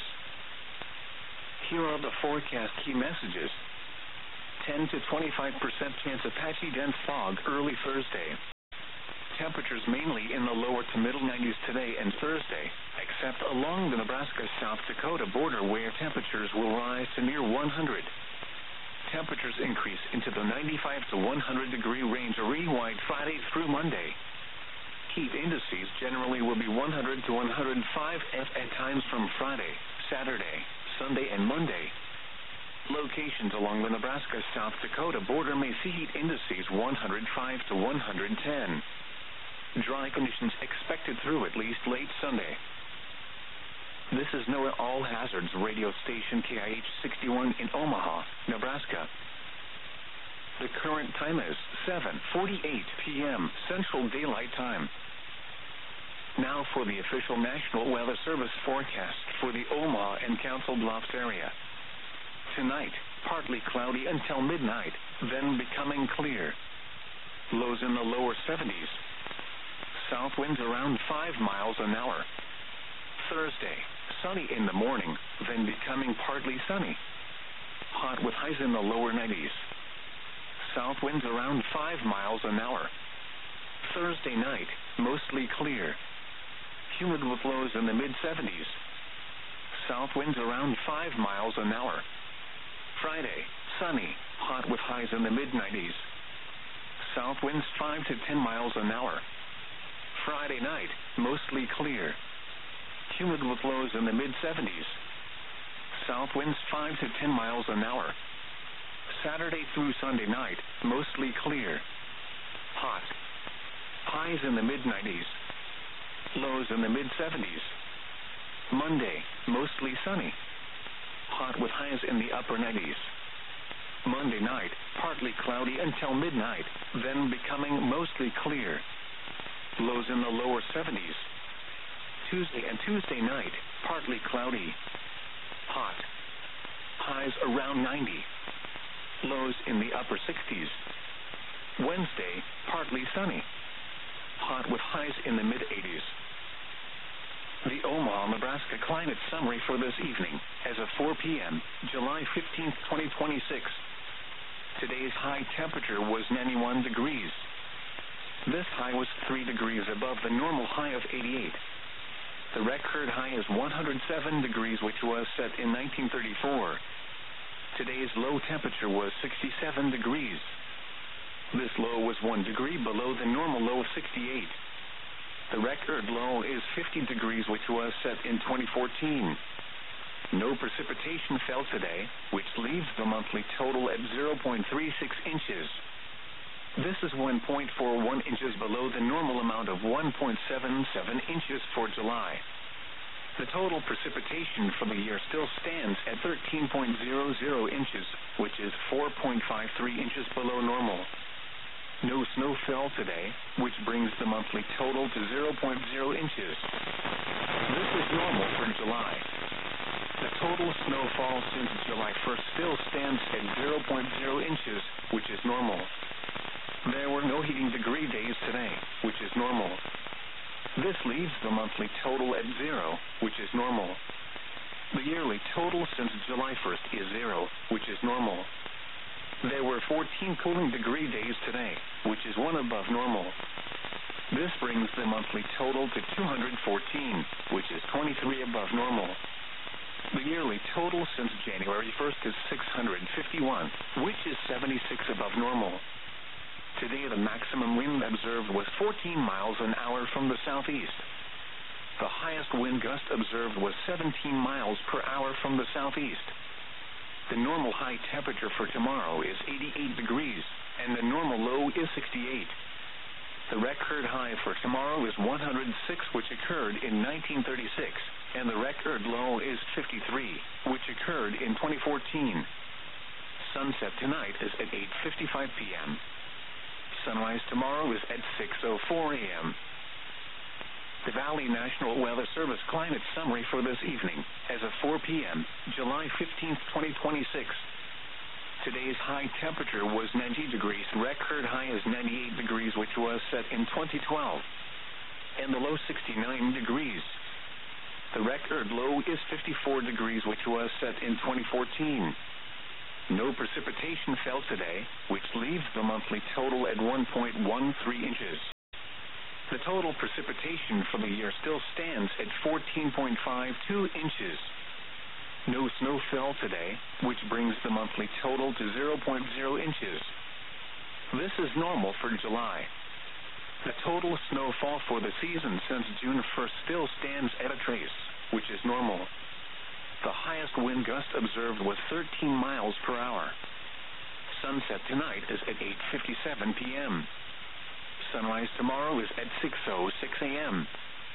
Here are the forecast key messages. ten to twenty-five percent chance of patchy dense fog early Thursday. temperatures mainly in the lower to middle nineties today and Thursday, except along the Nebraska-South Dakota border where temperatures will rise to near one hundred. Temperatures increase into the ninety-five to one hundred degree range area-wide Friday through Monday. Heat indices generally will be one hundred to one hundred five at times from Friday, Saturday, Sunday, and Monday. Locations along the Nebraska-South Dakota border may see heat indices one hundred five to one hundred ten. Dry conditions expected through at least late Sunday. This is NOAA All Hazards radio station K I H sixty-one in Omaha, Nebraska. The current time is seven forty-eight p.m. Central Daylight Time. Now for the official National Weather Service forecast for the Omaha and Council Bluffs area. Tonight, partly cloudy until midnight, then becoming clear. Lows in the lower seventies. South winds around five miles an hour. Thursday, sunny in the morning, then becoming partly sunny. Hot with highs in the lower nineties. South winds around five miles an hour. Thursday night, mostly clear. Humid with lows in the mid seventies. South winds around five miles an hour. Friday, sunny, hot with highs in the mid nineties. South winds five to ten miles an hour. Friday night, mostly clear. Humid with lows in the mid seventies. South winds five to ten miles an hour. Saturday through Sunday night, mostly clear. Hot. Highs in the mid nineties. Lows in the mid seventies. Monday, mostly sunny. Hot with highs in the upper nineties. Monday night, partly cloudy until midnight, then becoming mostly clear. Lows in the lower seventies. Tuesday and Tuesday night, partly cloudy. Hot. Highs around ninety. Lows in the upper sixties. Wednesday, partly sunny. Hot with highs in the mid eighties. The Omaha, Nebraska climate summary for this evening, as of four p.m., July fifteenth, twenty twenty-six. Today's high temperature was ninety-one degrees. This high was three degrees above the normal high of eighty-eight. The record high is one hundred seven degrees, which was set in nineteen thirty-four. Today's low temperature was sixty-seven degrees. This low was one degree below the normal low of sixty-eight. The record low is fifty degrees, which was set in twenty fourteen. No precipitation fell today, which leaves the monthly total at zero point three six inches. This is one point four one inches below the normal amount of one point seven seven inches for July. The total precipitation for the year still stands at thirteen point zero zero inches, which is four point five three inches below normal. No snow fell today, which brings the monthly total to zero point zero inches. This is normal for July. The total snowfall since July first still stands at zero point zero inches, which is normal. There were no heating degree days today, which is normal. This leaves the monthly total at zero, which is normal. The yearly total since July first is zero, which is normal. There were fourteen cooling degree days today, which is one above normal. This brings the monthly total to two hundred fourteen, which is twenty-three above normal. The yearly total since January first is six hundred fifty-one, which is seventy-six above normal. Today the maximum wind observed was fourteen miles an hour from the southeast. The highest wind gust observed was seventeen miles per hour from the southeast. The normal high temperature for tomorrow is eighty-eight degrees, and the normal low is sixty-eight. The record high for tomorrow is one hundred six, which occurred in nineteen thirty-six, and the record low is fifty-three, which occurred in twenty fourteen. Sunset tonight is at eight fifty-five p.m. Sunrise tomorrow is at six oh four a.m. The Valley National Weather Service climate summary for this evening, as of four p.m., July fifteenth, twenty twenty-six. Today's high temperature was ninety degrees. Record high is ninety-eight degrees, which was set in twenty twelve. And the low sixty-nine degrees. The record low is fifty-four degrees, which was set in twenty fourteen. No precipitation fell today, which leaves the monthly total at one point one three inches. The total precipitation for the year still stands at fourteen point five two inches. No snow fell today, which brings the monthly total to zero point zero inches. This is normal for July. The total snowfall for the season since June first still stands at a trace, which is normal. The highest wind gust observed was thirteen miles per hour. Sunset tonight is at eight fifty-seven p.m. Sunrise tomorrow is at six oh six a.m.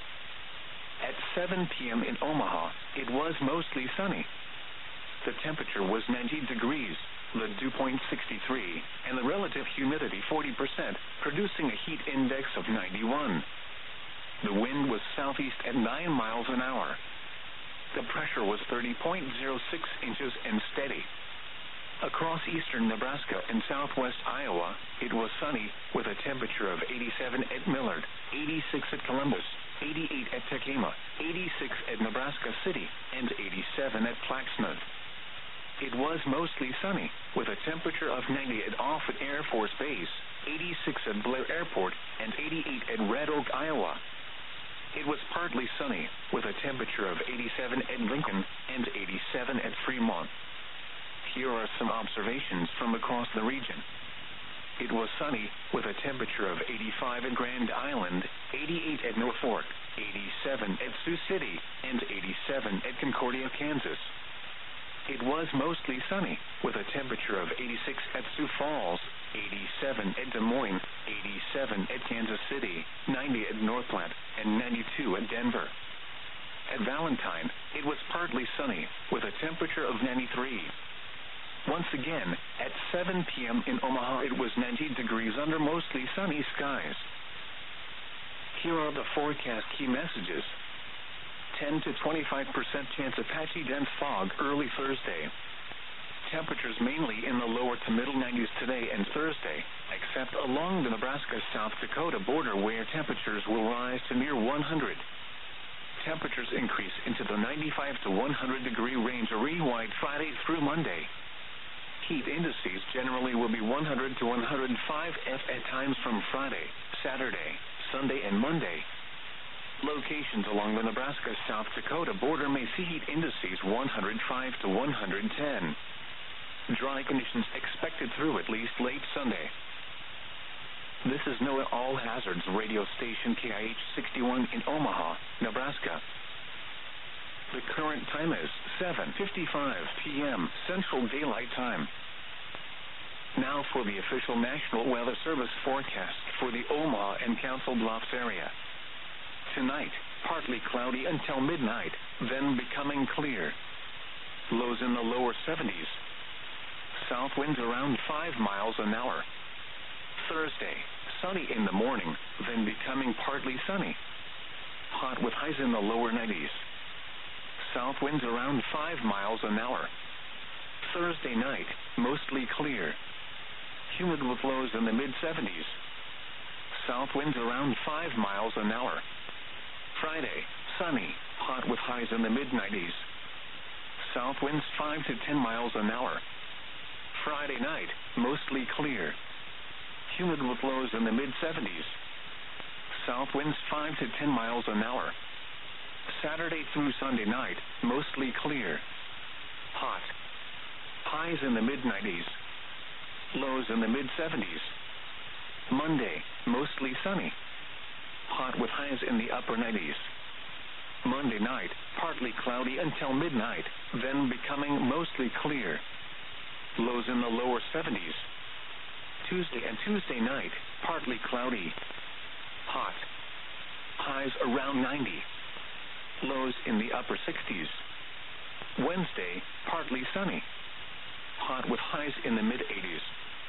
At seven p.m. in Omaha, it was mostly sunny. The temperature was ninety degrees, the dew point sixty-three, and the relative humidity forty percent, producing a heat index of ninety-one. The wind was southeast at nine miles an hour. The pressure was thirty point zero six inches and steady. Across eastern Nebraska and southwest Iowa, it was sunny, with a temperature of eighty-seven at Millard, eighty-six at Columbus, eighty-eight at Tekamah, eighty-six at Nebraska City, and eighty-seven at Plaquemine. It was mostly sunny, with a temperature of ninety at Offutt Air Force Base, eighty-six at Blair Airport, and eighty-eight at Red Oak, Iowa. It was partly sunny, with a temperature of eighty-seven at Lincoln and eighty-seven at Fremont. Here are some observations from across the region. It was sunny, with a temperature of eighty-five at Grand Island, eighty-eight at Norfolk, eighty-seven at Sioux City, and eighty-seven at Concordia, Kansas. It was mostly sunny, with a temperature of eighty-six at Sioux Falls, eighty-seven at Des Moines, eighty-seven at Kansas City, ninety at North Platte, and ninety-two at Denver. At Valentine, it was partly sunny, with a temperature of ninety-three. Once again, at seven p.m. in Omaha, it was ninety degrees under mostly sunny skies. Here are the forecast key messages. ten to twenty-five percent chance of patchy dense fog early Thursday. Temperatures mainly in the lower to middle nineties today and Thursday, except along the Nebraska-South Dakota border where temperatures will rise to near one hundred. Temperatures increase into the ninety-five to one hundred degree range array-wide Friday through Monday. Heat indices generally will be one hundred to one hundred five F at times from Friday, Saturday, Sunday, and Monday. Locations along the Nebraska-South Dakota border may see heat indices one hundred five to one hundred ten. Dry conditions expected through at least late Sunday. This is NOAA All Hazards radio station K I H sixty-one in Omaha, Nebraska. The current time is seven fifty-five p.m. Central Daylight Time. Now for the official National Weather Service forecast for the Omaha and Council Bluffs area. Tonight, partly cloudy until midnight, then becoming clear. Lows in the lower seventies. South winds around five miles an hour. Thursday, sunny in the morning, then becoming partly sunny. Hot with highs in the lower nineties. South winds around five miles an hour. Thursday night, mostly clear. Humid with lows in the mid seventies. South winds around five miles an hour. Friday, sunny, hot with highs in the mid nineties. South winds five to ten miles an hour. Friday night, mostly clear. Humid with lows in the mid seventies. South winds five to ten miles an hour. Saturday through Sunday night, mostly clear. Hot. Highs in the mid nineties. Lows in the mid seventies. Monday, mostly sunny. Hot with highs in the upper nineties. Monday night, partly cloudy until midnight, then becoming mostly clear. Lows in the lower seventies. Tuesday and Tuesday night, partly cloudy. Hot. Highs around ninety. Lows in the upper sixties. Wednesday, partly sunny. Hot with highs in the mid-eighties.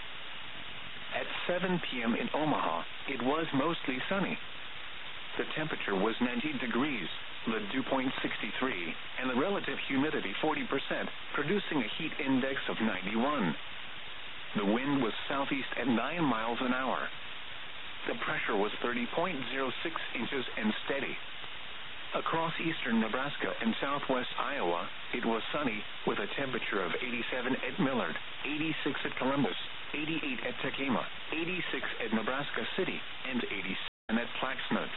At seven p.m. in Omaha, it was mostly sunny. The temperature was ninety degrees, the dew point sixty-three, and the relative humidity forty percent, producing a heat index of ninety-one. The wind was southeast at nine miles an hour. The pressure was thirty point zero six inches and steady. Across eastern Nebraska and southwest Iowa, it was sunny, with a temperature of eighty-seven at Millard, eighty-six at Columbus, eighty-eight at Tekamah, eighty-six at Nebraska City, and eighty-seven at Plaquemine.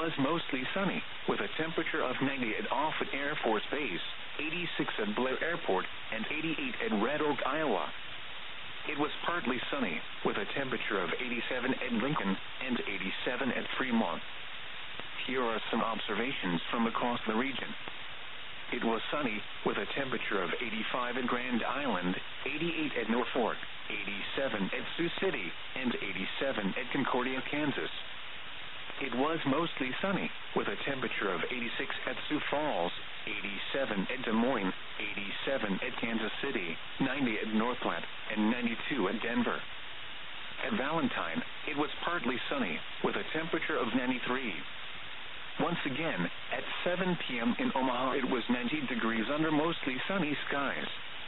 was mostly sunny, with a temperature of ninety at Offutt Air Force Base, eighty-six at Blair Airport, and eighty-eight at Red Oak, Iowa. It was partly sunny, with a temperature of eighty-seven at Lincoln and eighty-seven at Fremont. Here are some observations from across the region. It was sunny, with a temperature of eighty-five at Grand Island, eighty-eight at Norfolk, eighty-seven at Sioux City, and eighty-seven at Concordia, Kansas. It was mostly sunny, with a temperature of eighty-six at Sioux Falls, eighty-seven at Des Moines, eighty-seven at Kansas City, ninety at North Platte, and ninety-two at Denver. At Valentine, it was partly sunny, with a temperature of ninety-three. Once again, at seven p.m. in Omaha, it was ninety degrees under mostly sunny skies.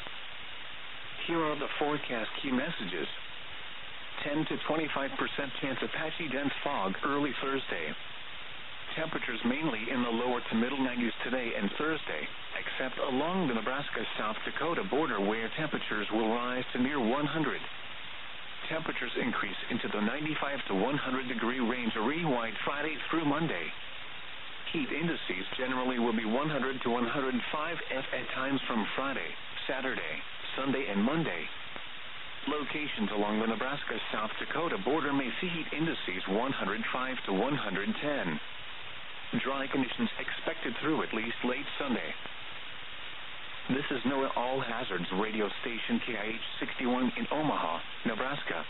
Here are the forecast key messages. ten to twenty-five percent chance of patchy dense fog early Thursday. Temperatures mainly in the lower to middle nineties today and Thursday, except along the Nebraska-South Dakota border where temperatures will rise to near one hundred. Temperatures increase into the ninety-five to one hundred degree range re-wide Friday through Monday. Heat indices generally will be one hundred to one hundred five F at times from Friday, Saturday, Sunday, and Monday. Locations along the Nebraska-South Dakota border may see heat indices one hundred five to one hundred ten. Dry conditions expected through at least late Sunday. This is NOAA All Hazards radio station K I H sixty-one in Omaha, Nebraska.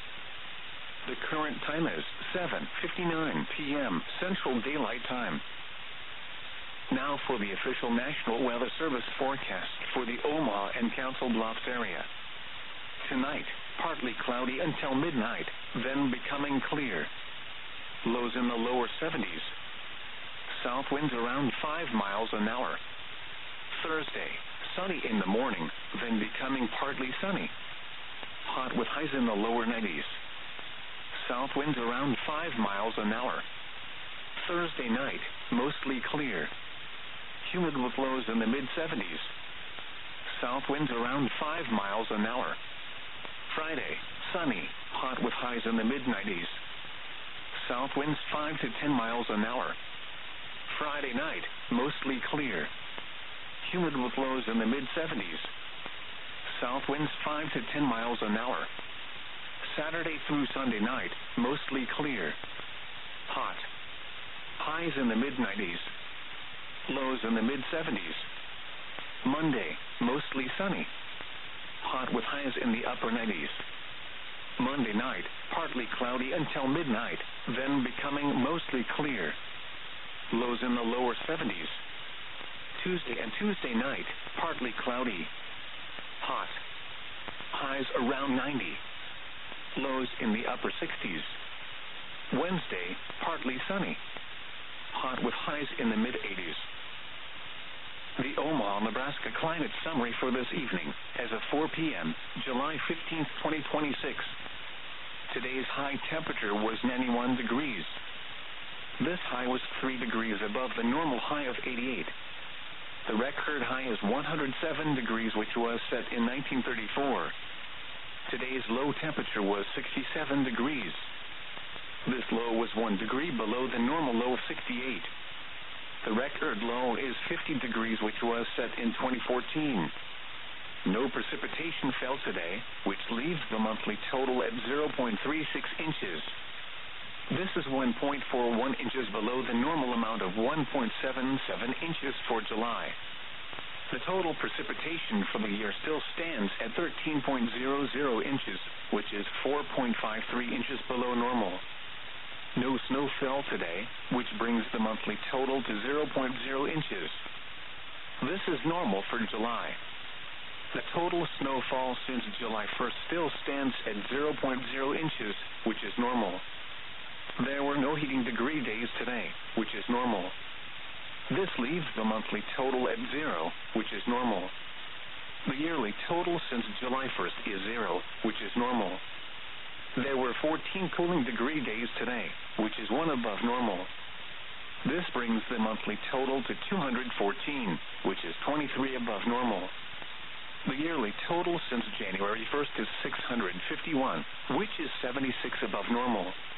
The current time is seven fifty-nine p.m. Central Daylight Time. Now for the official National Weather Service forecast for the Omaha and Council Bluffs area. Tonight, partly cloudy until midnight, then becoming clear. Lows in the lower seventies. South winds around five miles an hour. Thursday, sunny in the morning, then becoming partly sunny. Hot with highs in the lower nineties. South winds around five miles an hour. Thursday night, mostly clear. Humid with lows in the mid seventies. South winds around five miles an hour. Friday, sunny, hot with highs in the mid nineties. South winds five to ten miles an hour. Friday night, mostly clear. Humid with lows in the mid seventies. South winds five to ten miles an hour. Saturday through Sunday night, mostly clear. Hot. Highs in the mid nineties. Lows in the mid seventies. Monday, mostly sunny. Hot with highs in the upper nineties. Monday night, partly cloudy until midnight, then becoming mostly clear. Lows in the lower seventies. Tuesday and Tuesday night, partly cloudy. Hot. Highs around ninety. Lows in the upper sixties. Wednesday, partly sunny. Hot with highs in the mid eighties. The Omaha, Nebraska climate summary for this evening, as of four p.m., July fifteenth, twenty twenty-six. Today's high temperature was ninety-one degrees. This high was three degrees above the normal high of eighty-eight. The record high is one hundred seven degrees, which was set in nineteen thirty-four. Today's low temperature was sixty-seven degrees. This low was one degree below the normal low of sixty-eight. The record low is fifty degrees, which was set in twenty fourteen. No precipitation fell today, which leaves the monthly total at zero point three six inches. This is one point four one inches below the normal amount of one point seven seven inches for July. The total precipitation for the year still stands at thirteen point zero zero inches, which is four point five three inches below normal. No snow fell today, which brings the monthly total to zero point zero inches. This is normal for July. The total snowfall since July first still stands at zero point zero inches, which is normal. There were no heating degree days today, which is normal. This leaves the monthly total at zero, which is normal. The yearly total since July first is zero, which is normal. There were fourteen cooling degree days today, which is one above normal. This brings the monthly total to two hundred fourteen, which is twenty-three above normal. The yearly total since January first is six hundred fifty-one, which is seventy-six above normal.